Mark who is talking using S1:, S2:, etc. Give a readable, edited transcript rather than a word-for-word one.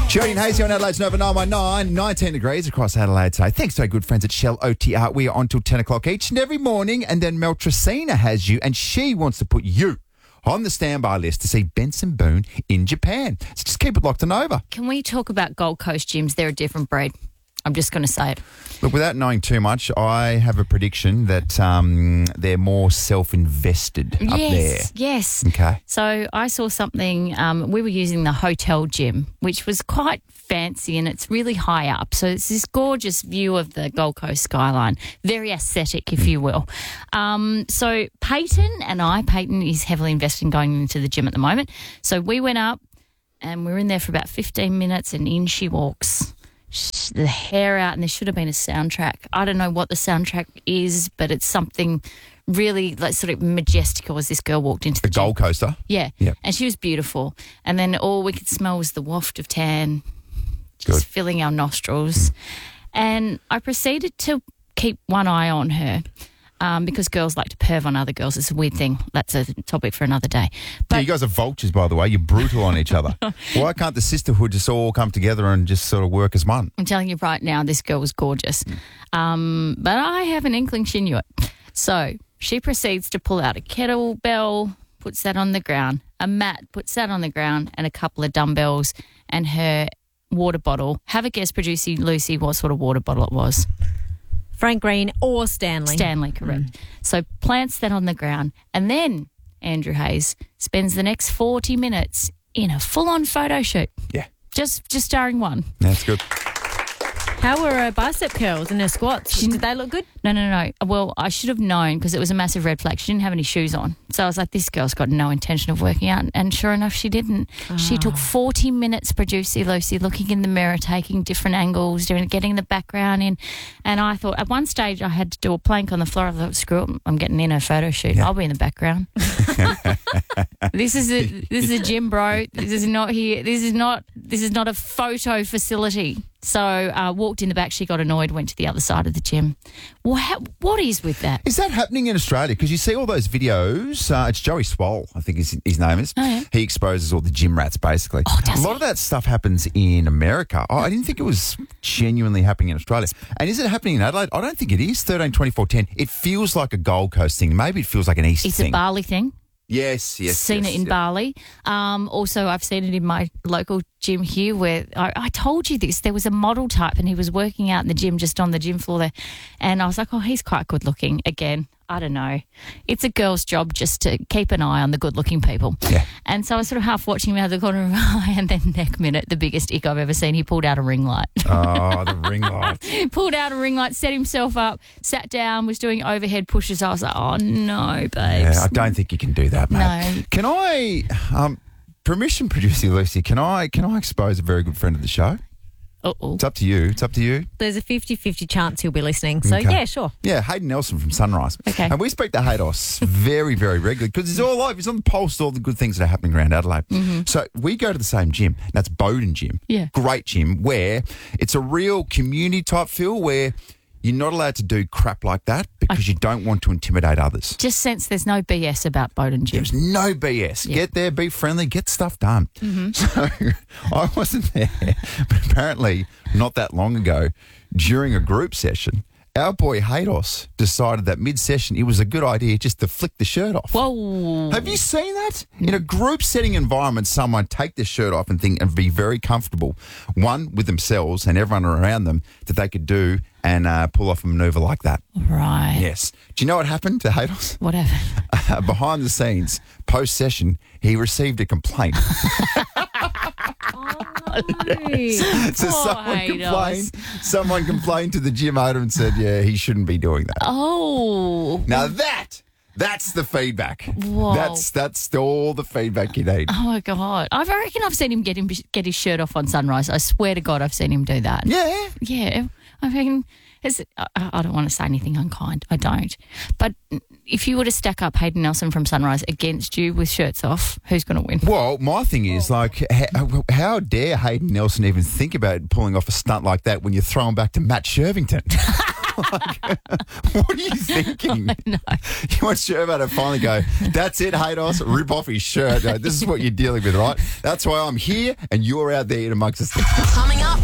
S1: Jody and Hazy on Adelaide's Nova 919, 19 degrees across Adelaide today. Thanks to our good friends at Shell OTR. We are on till 10 o'clock each and every morning. And then Mel Tracina has you, and she wants to put you on the standby list to see Benson Boone in Japan. So just keep it locked to Nova.
S2: Can we talk about Gold Coast gyms? They're a different breed. I'm just going to say it.
S1: Look, without knowing too much, I have a prediction that they're more self-invested up there.
S2: Yes.
S1: Okay.
S2: So I saw something, we were using the hotel gym, which was quite fancy and it's really high up. So it's this gorgeous view of the Gold Coast skyline, very aesthetic, if you will. So Peyton is heavily invested in going into the gym at the moment. So we went up and we were in there for about 15 minutes and in she walks. The hair out, and there should have been a soundtrack. I don't know what the soundtrack is, but it's something really like sort of majestical as this girl walked into the gym.
S1: Gold Coaster?
S2: Yeah.
S1: Yep.
S2: And she was beautiful. And then all we could smell was the waft of tan
S1: Good.
S2: just filling our nostrils. And I proceeded to keep one eye on her because girls like to perv on other girls. It's a weird thing. That's a topic for another day. But
S1: Yeah, you guys are vultures, by the way. You're brutal on each other. Why can't the sisterhood just all come together and just sort of work as one?
S2: I'm telling you right now, this girl was gorgeous. But I have an inkling she knew it. So she proceeds to pull out a kettlebell, puts that on the ground, a mat, puts that on the ground, and a couple of dumbbells and her water bottle. Have a guess, producer Lucy, what sort of water bottle it was.
S3: Frank Green or Stanley.
S2: Stanley, correct. So plants that on the ground. And then Andrew Hayes spends the next 40 minutes in a full-on photo shoot.
S1: Yeah.
S2: Just starring one.
S1: That's good.
S3: How were her bicep curls and her squats? Did they look good?
S2: No. Well, I should have known because it was a massive red flag. She didn't have any shoes on. So I was like, this girl's got no intention of working out. And sure enough, she didn't. She took 40 minutes, producer Lucy, looking in the mirror, taking different angles, getting the background in. And I thought, at one stage, I had to do a plank on the floor. I thought, screw it, I'm getting in a photo shoot.
S1: Yeah.
S2: I'll be in the background. This is a gym, bro. This is not here. This is not a photo facility. So walked in the back. She got annoyed. Went to the other side of the gym. What is with that?
S1: Is that happening in Australia? Because you see all those videos. It's Joey Swoll, I think his name is.
S2: Oh, yeah.
S1: He exposes all the gym rats, basically.
S2: Oh, does
S1: a lot of that stuff happens in America. I didn't think it was genuinely happening in Australia. And is it happening in Adelaide? I don't think it is. 13, 24, 10. It feels like a Gold Coast thing. Maybe it feels like an East
S2: It's
S1: thing.
S2: a Bali thing.
S1: Yes.
S2: Seen it in Bali. Also, I've seen it in my local gym here where I told you this. There was a model type and he was working out in the gym, just on the gym floor there. And I was like, oh, he's quite good looking. Again, I don't know. It's a girl's job just to keep an eye on the good looking people.
S1: Yeah.
S2: And so I was sort of half watching him out of the corner of my eye, and then next minute, the biggest ick I've ever seen, he pulled out a ring light.
S1: Oh, the ring light.
S2: Pulled out a ring light, set himself up, sat down, was doing overhead pushes. I was like, oh no, babes.
S1: Yeah, I don't think you can do that, mate.
S2: No.
S1: Can I, permission producer Lucy, can I expose a very good friend of the show?
S2: Uh-oh.
S1: It's up to you.
S3: There's a 50-50 chance he'll be listening. So,
S1: Okay.
S3: yeah, sure.
S1: Yeah, Hayden Nelson from Sunrise.
S2: Okay.
S1: And we speak to Haydos very, very regularly because he's all over. He's on the pulse of all the good things that are happening around Adelaide.
S2: Mm-hmm.
S1: So we go to the same gym. That's Bowden Gym.
S2: Yeah.
S1: Great gym where it's a real community type feel where you're not allowed to do crap like that because you don't want to intimidate others.
S2: Just sense there's no BS about Bowden Gym.
S1: There's no BS.
S2: Yeah.
S1: Get there, be friendly, get stuff done.
S2: Mm-hmm.
S1: So I wasn't there, but apparently not that long ago, during a group session, our boy Haydos decided that mid-session it was a good idea just to flick the shirt off.
S2: Whoa.
S1: Have you seen that? In a group setting environment, someone take their shirt off and be very comfortable, one, with themselves and everyone around them, that they could do and pull off a manoeuvre like that.
S2: Right.
S1: Yes. Do you know what happened to Haydos?
S2: Whatever.
S1: Behind the scenes, post-session, he received a complaint. So someone complained to the gym owner and said, yeah, he shouldn't be doing that.
S2: Oh.
S1: Now that's the feedback.
S2: Whoa.
S1: That's all the feedback you need.
S2: Oh, my God. I reckon I've seen him get his shirt off on Sunrise. I swear to God I've seen him do that.
S1: Yeah.
S2: Yeah. I mean, I don't want to say anything unkind. I don't. But if you were to stack up Hayden Nelson from Sunrise against you with shirts off, who's going to win?
S1: Well, my thing is, like, how dare Hayden Nelson even think about pulling off a stunt like that when you're throwing back to Matt Shervington? What are you thinking?
S2: No.
S1: You want Sherbo to finally go, that's it, Haydos, rip off his shirt. No, this is what you're dealing with, right? That's why I'm here and you're out there in amongst us.
S4: Coming up